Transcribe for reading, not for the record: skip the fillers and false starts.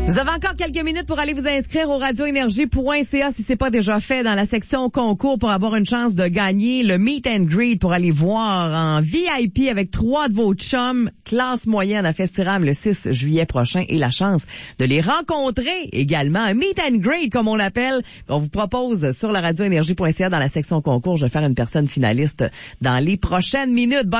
Vous avez encore quelques minutes pour aller vous inscrire au radioénergie.ca si c'est pas déjà fait dans la section concours pour avoir une chance de gagner le meet and greet pour aller voir en VIP avec 3 de vos chums classe moyenne à Festiram le 6 juillet prochain et la chance de les rencontrer également. Un meet and greet comme on l'appelle. On vous propose sur le radioénergie.ca dans la section concours. Je vais faire une personne finaliste dans les prochaines minutes.